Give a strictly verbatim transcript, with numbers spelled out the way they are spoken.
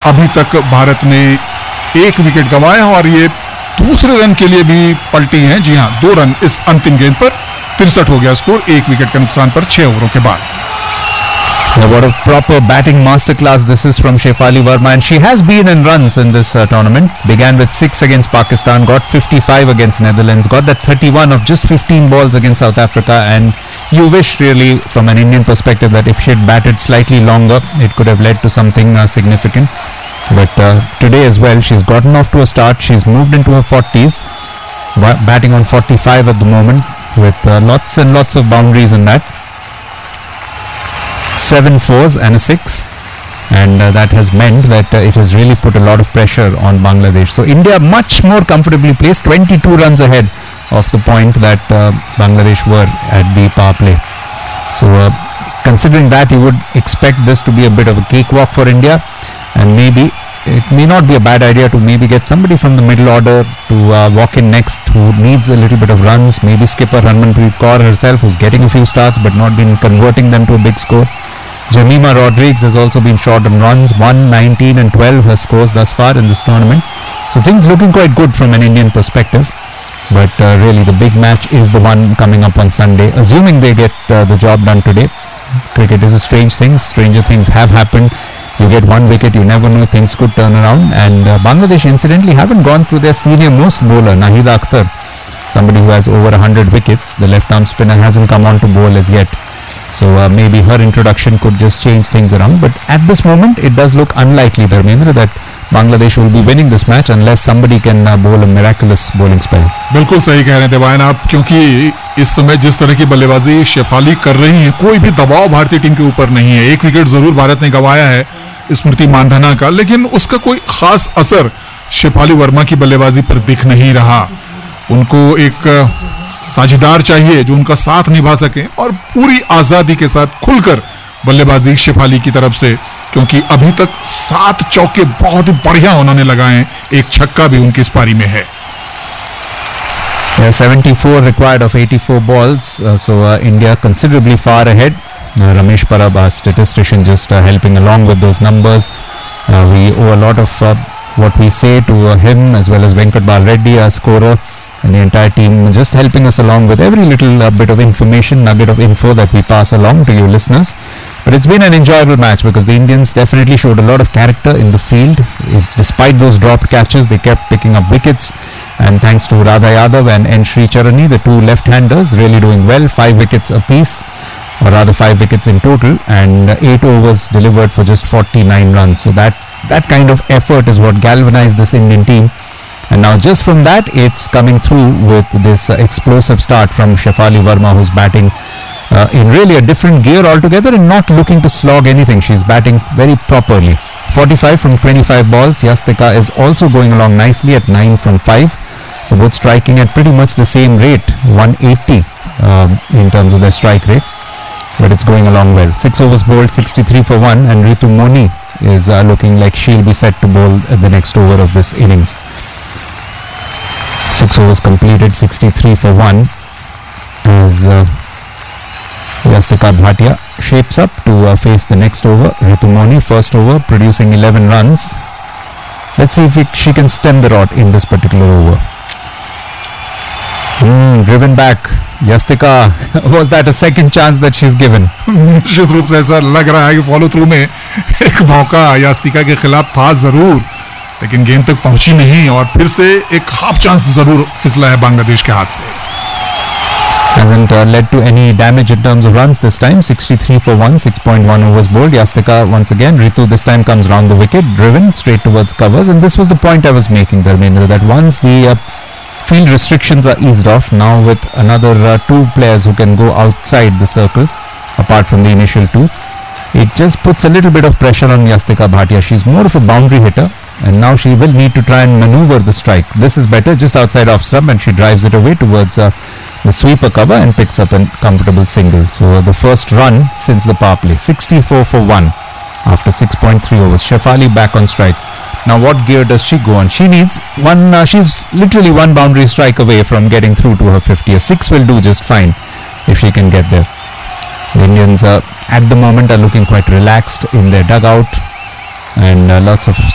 अभी तक भारत ने एक विकेट गंवाया और ये दूसरे रन के लिए भी पलटी हैं। जी हाँ, दो रन इस अंतिम गेंद पर। तिरसठ हो गया स्कोर एक विकेट के नुकसान पर छह ओवरों के बाद। Yeah, what a proper batting masterclass this is from Shefali Verma, and she has been in runs in this uh, tournament. Began with six against Pakistan, got fifty-five against Netherlands, got that thirty-one of just fifteen balls against South Africa, and you wish really from an Indian perspective that if she had batted slightly longer, it could have led to something uh, significant. But uh, today as well, she's gotten off to a start. She's moved into her forties, batting on forty-five at the moment with uh, lots and lots of boundaries in that. Seven fours and a six, and uh, that has meant that uh, it has really put a lot of pressure on Bangladesh. So India much more comfortably placed, twenty-two runs ahead of the point that uh, Bangladesh were at the power play. So uh, considering that, you would expect this to be a bit of a cakewalk for India, and maybe it may not be a bad idea to maybe get somebody from the middle order to uh, walk in next, who needs a little bit of runs. Maybe skipper Harmanpreet Kaur herself, who's getting a few starts but not been converting them to a big score. Jemima Rodrigues has also been short on runs, one, nineteen and twelve her scores thus far in this tournament. So things looking quite good from an Indian perspective. But uh, really the big match is the one coming up on Sunday, assuming they get uh, the job done today. Cricket is a strange thing. Stranger things have happened. You get one wicket, you never know, things could turn around. And uh, Bangladesh incidentally haven't gone through their senior most bowler, Nahida Akhtar, somebody who has over one hundred wickets. The left arm spinner hasn't come on to bowl as yet. So uh, maybe her introduction could just change things around. But at this moment, it does look unlikely, Dharmendra, that Bangladesh will be winning this match unless somebody can uh, bowl a miraculous bowling spell. बिल्कुल सही कह रहे हैं देवायन आप, क्योंकि इस समय जिस तरह की बल्लेबाजी शेफाली कर रही है, कोई भी दबाव भारतीय टीम के ऊपर नहीं है। एक विकेट जरूर भारत ने गंवाया है स्मृति मानधना का, लेकिन उसका कोई खास असर शेफाली वर्मा की बल्लेबाजी पर दिख नहीं रहा। उनको एक साझीदार चाहिए जो उनका साथ निभा सके और पूरी आजादी के साथ खुलकर बल्लेबाजी शेफाली की तरफ से, क्योंकि अभी तक सात चौके बहुत ही बढ़िया उन्होंने लगाए हैं, एक छक्का भी उनकी इस पारी में है। Yeah, seventy-four required of eighty-four balls, uh, so uh, India considerably far ahead. Uh, Ramesh Parab, our statistician, just uh, helping along with those numbers. Uh, we owe a lot of uh, what we say to uh, him, as well as Venkat Bal Reddy, our scorer, and the entire team, just helping us along with every little uh, bit of information, nugget of info that we pass along to you listeners. But it's been an enjoyable match because the Indians definitely showed a lot of character in the field. It, despite those dropped catches, they kept picking up wickets. And thanks to Radha Yadav and N. Sri Charani, the two left-handers, really doing well. Five wickets apiece, or rather five wickets in total, and uh, eight overs delivered for just forty-nine runs. So that, that kind of effort is what galvanized this Indian team. And now just from that, it's coming through with this uh, explosive start from Shefali Verma, who's batting uh, in really a different gear altogether and not looking to slog anything. She's batting very properly. forty-five from twenty-five balls. Yastika is also going along nicely at nine from five. So both striking at pretty much the same rate, one eighty um, in terms of their strike rate. But it's going along well. Six overs bowled, sixty-three for one, and Ritu Moni is uh, looking like she'll be set to bowl at the next over of this innings. Six overs completed, sixty-three for one, as uh, Yastika Bhatia shapes up to uh, face the next over. Ritu Moni, first over, producing eleven runs. Let's see if it, she can stem the rot in this particular over. Mm, driven back. Yastika, was that a second chance that she's given? निश्चित रूप से ऐसा लग रहा है कि follow through में एक मौका यास्तिका के खिलाफ था जरूर, लेकिन गेंद तक पहुंची नहीं और फिर से एक हाफ चांस जरूर फिसला है बांग्लादेश के हाथ से। Hasn't uh, led to any damage in terms of runs this time. sixty-three for one, six point one overs bowled. Yastika once again. Ritu this time comes round the wicket, driven straight towards covers, and this was the point I was making, Dharmendra, that once the uh, field restrictions are eased off, now with another uh, two players who can go outside the circle, apart from the initial two, it just puts a little bit of pressure on Yastika Bhatia. She's more of a boundary hitter, and now she will need to try and maneuver the strike. This is better, just outside off stump, and she drives it away towards uh, the sweeper cover and picks up a comfortable single. So uh, the first run since the power play, sixty-four for one after six point three overs. Shefali back on strike. Now what gear does she go on? She needs one, uh, she's literally one boundary strike away from getting through to her fifty. A six will do just fine if she can get there. The Indians uh, at the moment are looking quite relaxed in their dugout, and uh, lots of